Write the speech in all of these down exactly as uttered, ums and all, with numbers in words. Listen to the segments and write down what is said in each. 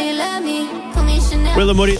you love me. Put me Chanel. Will and Woody.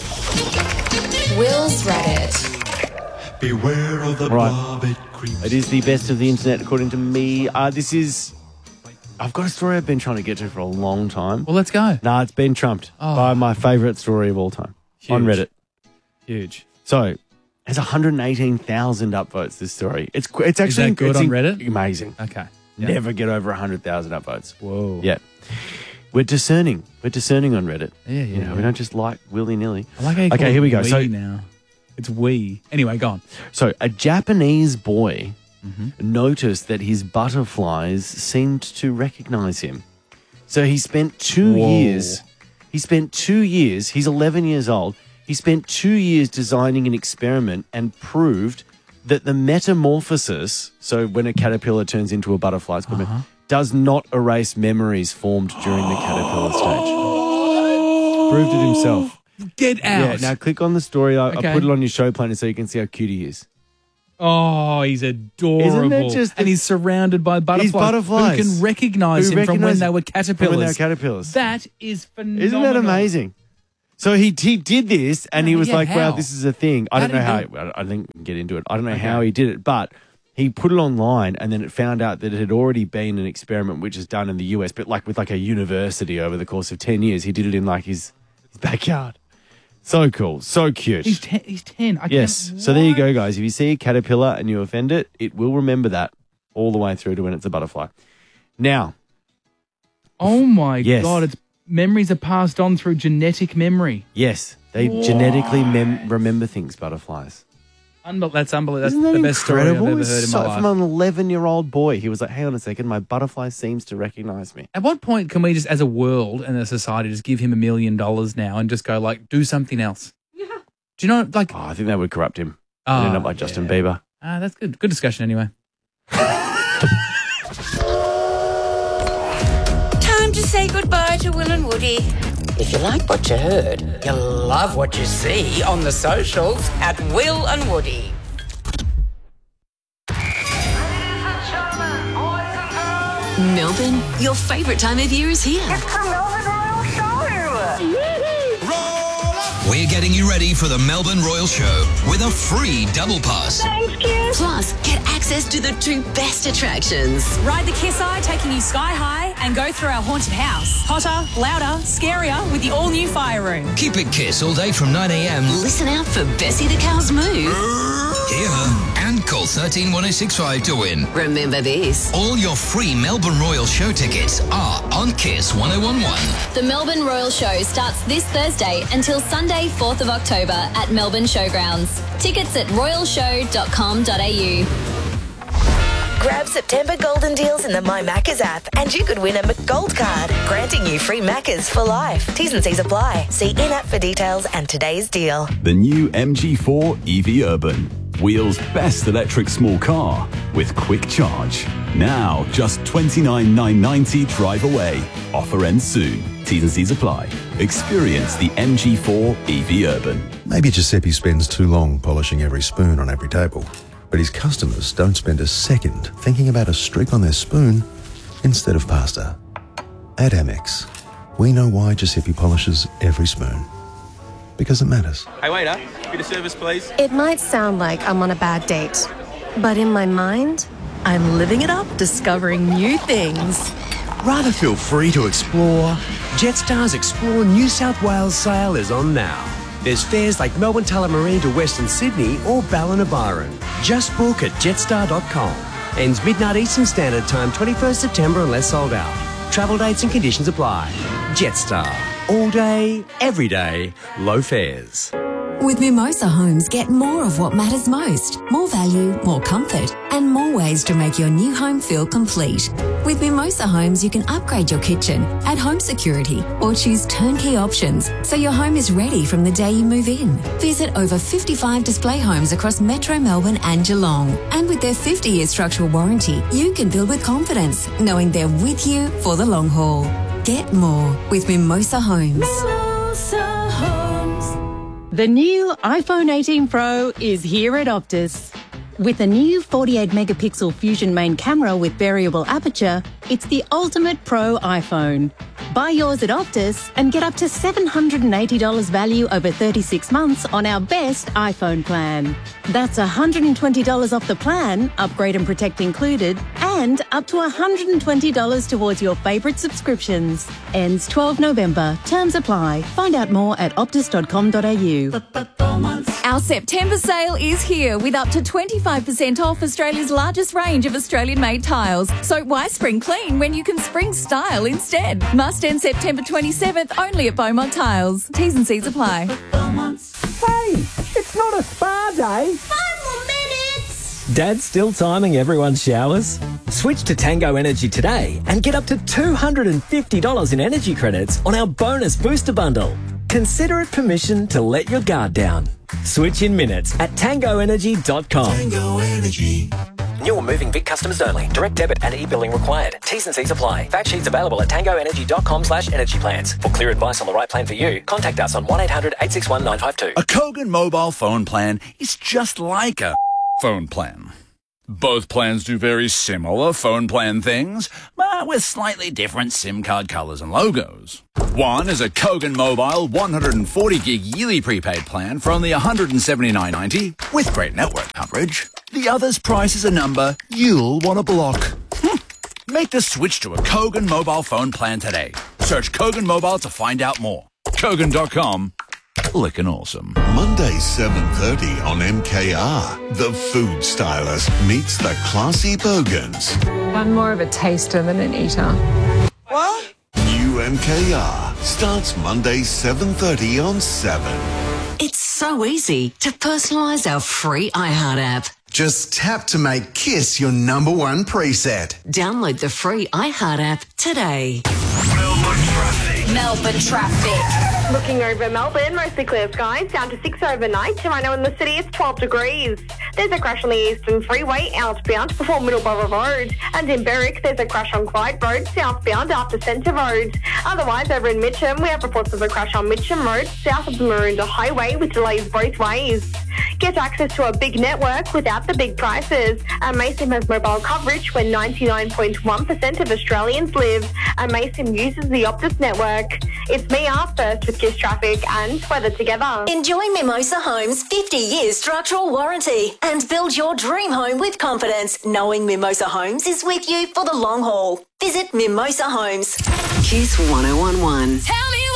Will's Reddit. Beware of the Right. blob, it creeps. It is the best of the internet, according to me. Uh, this is... I've got a story I've been trying to get to for a long time. Well, let's go. Nah, it's been trumped Oh. by my favourite story of all time on Huge. Reddit. Huge. So, there's one hundred eighteen thousand upvotes, this story. It's qu- it's actually... that good it's on in- Reddit? Amazing. Okay. Yeah. Never get over one hundred thousand upvotes. Whoa. Yeah. We're discerning. We're discerning on Reddit. Yeah, yeah, You know, yeah. we don't just like willy-nilly. I like how you Okay, call here we it go. we So- now. It's we. Anyway, go on. So, a Japanese boy Mm-hmm. noticed that his butterflies seemed to recognize him. So, he spent two Whoa. years, he spent two years, he's eleven years old, he spent two years designing an experiment and proved that the metamorphosis, so when a caterpillar turns into a butterfly, it's called Uh-huh. met- does not erase memories formed during the caterpillar stage. Proved it himself. Get out. Yeah, now click on the story. I, Okay. I put it on your show planner so you can see how cute he is. Oh, he's adorable. Isn't that just and he's surrounded by butterflies, butterflies. who can recognize Who him from when recognise they were from caterpillars. when they were caterpillars. That is phenomenal. Isn't that amazing? So he he did this, and he Yeah, was yeah, like, "Wow, how? this is a thing." I How don't know did he how. do He, I didn't get into it. I don't know Okay. how he did it, but he put it online, and then it found out that it had already been an experiment which is done in the U S, but like with like a university over the course of ten years. He did it in like his his backyard. So cool, so cute. He's ten. He's ten. I Yes. Can't, So there you what? go, guys. If you see a caterpillar and you offend it, it will remember that all the way through to when it's a butterfly. Now, Oh my Yes. god! It's memories are passed on through genetic memory. yes, they genetically mem- remember things, butterflies. Unbe- that's unbelievable. That's Isn't that the best story I've incredible? ever It's heard in so- my life. From an eleven-year-old boy, he was like, hang on a second, my butterfly seems to recognize me. At what point can we just, as a world and a society, just give him a million dollars now and just go like, do something else? Yeah. Do you know, like, Oh, I think that would corrupt him. Ah, He'd end up like Justin yeah. Bieber. ah, that's good. Good discussion anyway. Time to say goodbye to Will and Woody. If you like what you heard, you'll love what you see on the socials at Will and Woody. Melbourne, your favourite time of year is here. We're getting you ready for the Melbourne Royal Show with a free double pass. Plus, get access to the two best attractions. Ride the Kiss Eye, taking you sky high, and go through our haunted house. Hotter, louder, scarier with the all-new fire room. Keep it Kiss all day from nine a.m. Listen out for Bessie the Cow's move. Hear her and call one three one oh six five to win. Remember this. All your free Melbourne Royal Show tickets are on Kiss one oh one one. The Melbourne Royal Show starts this Thursday until Sunday, fourth of October at Melbourne Showgrounds. Tickets at royal show dot com dot a u. Grab September golden deals in the My Maccas app and you could win a McGold card, granting you free Maccas for life. T's and C's apply. See in-app for details and today's deal. The new M G four E V Urban. Wheels best electric small car with quick charge. Now just twenty-nine thousand nine hundred ninety drive away. Offer ends soon. T's and C's apply. Experience the M G four E V Urban. Maybe Giuseppe spends too long polishing every spoon on every table, but his customers don't spend a second thinking about a streak on their spoon instead of pasta. At Amex, we know why Giuseppe polishes every spoon. Because it matters. Hey waiter, bit of service please. It might sound like I'm on a bad date, but in my mind, I'm living it up, discovering new things. Rather feel free to explore? Jetstar's Explore New South Wales sale is on now. There's fares like Melbourne Tullamarine to Western Sydney or Ballina-Byron. Just book at jetstar dot com. Ends midnight Eastern Standard Time, twenty-first September unless sold out. Travel dates and conditions apply. Jetstar. All day, every day, low fares. With Mimosa Homes, get more of what matters most. More value, more comfort, and more ways to make your new home feel complete. With Mimosa Homes, you can upgrade your kitchen, add home security, or choose turnkey options so your home is ready from the day you move in. Visit over fifty-five display homes across Metro Melbourne and Geelong. And with their fifty-year structural warranty, you can build with confidence, knowing they're with you for the long haul. Get more with Mimosa Homes. Mimosa Homes. The new iPhone eighteen Pro is here at Optus. With a new forty-eight megapixel Fusion main camera with variable aperture, it's the ultimate pro iPhone. Buy yours at Optus and get up to seven hundred eighty dollars value over thirty-six months on our best iPhone plan. That's one hundred twenty dollars off the plan, upgrade and protect included, and up to one hundred twenty dollars towards your favourite subscriptions. Ends twelfth November. Terms apply. Find out more at optus dot com dot a u. Our September sale is here with up to twenty-five percent off Australia's largest range of Australian-made tiles. So why spring clean when you can spring style instead? Must end September twenty-seventh only at Beaumont Tiles. T's and C's apply. Hey, it's not a spa day. Five more minutes. Dad's still timing everyone's showers? Switch to Tango Energy today and get up to two hundred fifty dollars in energy credits on our bonus booster bundle. Consider it permission to let your guard down. Switch in minutes at tango energy dot com. Tango Energy. New or moving Vic customers only. Direct debit and e-billing required. T's and C's apply. Fact sheets available at tango energy dot com slash energy plans. For clear advice on the right plan for you, contact us on one eight hundred eight six one nine five two. A Kogan mobile phone plan is just like a phone plan. Both plans do very similar phone plan things, but with slightly different SIM card colours and logos. One is a Kogan Mobile one hundred forty gig yearly prepaid plan for only one hundred seventy-nine ninety with great network coverage. The other's price is a number you'll want to block. Make the switch to a Kogan mobile phone plan today. Search Kogan Mobile to find out more. Kogan dot com. Lickin' awesome. Monday, seven thirty on M K R. The Food Stylist meets the classy Bogans. I'm more of a taster than an eater. What? New M K R starts Monday, seven thirty on seven. It's so easy to personalise our free iHeart app. Just tap to make Kiss your number one preset. Download the free iHeart app today. Melbourne traffic. Looking over Melbourne, mostly clear skies, down to six overnight. Right now in the city, it's twelve degrees. There's a crash on the Eastern Freeway, outbound, before Middleborough Road. And in Berwick, there's a crash on Clyde Road, southbound, after Centre Road. Otherwise, over in Mitcham, we have reports of a crash on Mitcham Road, south of the Maroondah Highway, with delays both ways. Get access to a big network without the big prices. And Mason has mobile coverage where ninety-nine point one percent of Australians live. And Mason uses the Optus network. It's Mia, first with Kiss Traffic and Weather Together. Enjoy Mimosa Homes' fifty years structural warranty and build your dream home with confidence, knowing Mimosa Homes is with you for the long haul. Visit Mimosa Homes. Kiss one oh one one. Tell me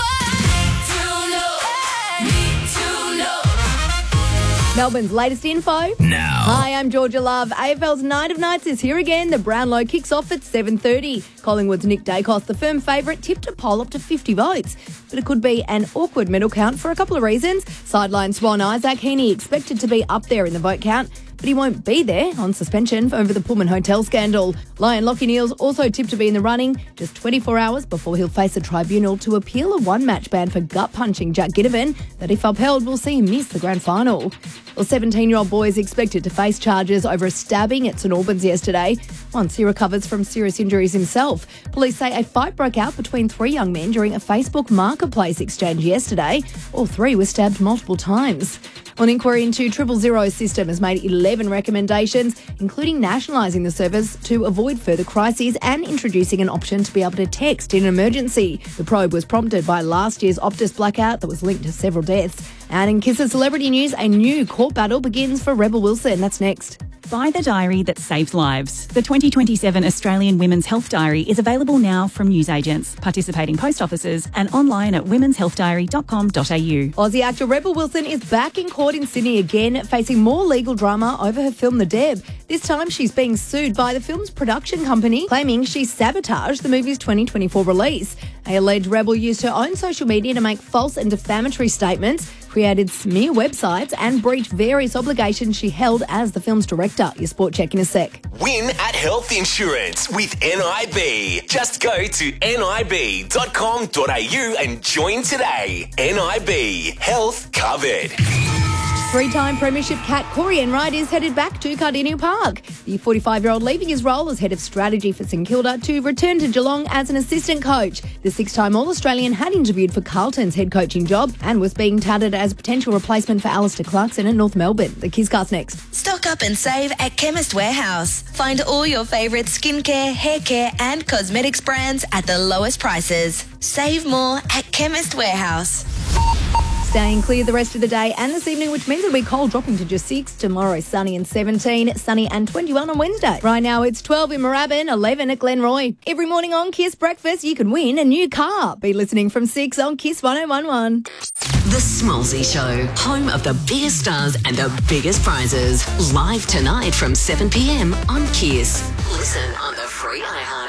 Melbourne's latest info. Now. Hi, I'm Georgia Love. A F L's Night of Nights is here again. The Brownlow kicks off at seven thirty. Collingwood's Nick Dacos, the firm favourite, tipped a poll up to fifty votes. But it could be an awkward medal count for a couple of reasons. Sideline Swan Isaac Heaney expected to be up there in the vote count, but he won't be there on suspension over the Pullman Hotel scandal. Lion Lockie Neals also tipped to be in the running just twenty-four hours before he'll face a tribunal to appeal a one-match ban for gut-punching Jack Ginnivan that, if upheld, will see him miss the grand final. Well, seventeen-year-old boy is expected to face charges over a stabbing at St Albans yesterday once he recovers from serious injuries himself. Police say a fight broke out between three young men during a Facebook marketplace exchange yesterday. All three were stabbed multiple times. An inquiry into Triple Zero's system has made eleven recommendations, including nationalising the service to avoid further crises and introducing an option to be able to text in an emergency. The probe was prompted by last year's Optus blackout that was linked to several deaths. And in Kiss's celebrity news, a new court battle begins for Rebel Wilson. That's next. Buy the diary that saves lives. The twenty twenty-seven Australian Women's Health Diary is available now from newsagents, participating post offices and online at womens health diary dot com dot a u. Aussie actor Rebel Wilson is back in court in Sydney again, facing more legal drama over her film The Deb. This time she's being sued by the film's production company, claiming she sabotaged the movie's twenty twenty-four release. A alleged Rebel used her own social media to make false and defamatory statements, created smear websites and breached various obligations she held as the film's director. Your sport check in a sec. Win at health insurance with N I B. Just go to N I B dot com dot a u and join today. N I B, health covered. Three-time premiership cat Corey Enright is headed back to Cardinia Park. The forty-five-year-old leaving his role as head of strategy for St Kilda to return to Geelong as an assistant coach. The six-time All-Australian had interviewed for Carlton's head coaching job and was being touted as a potential replacement for Alistair Clarkson at North Melbourne. The Kisscast next. Stock up and save at Chemist Warehouse. Find all your favourite skincare, hair care and cosmetics brands at the lowest prices. Save more at Chemist Warehouse. Staying clear the rest of the day and this evening, which means it'll be cold, dropping to just six. Tomorrow, sunny and seventeen, sunny and twenty-one on Wednesday. Right now, it's twelve in Moorabbin, eleven at Glenroy. Every morning on Kiss Breakfast, you can win a new car. Be listening from six on Kiss one oh one one. The Smallsy Show, home of the biggest stars and the biggest prizes. Live tonight from seven p m on Kiss. Listen on the free iHeart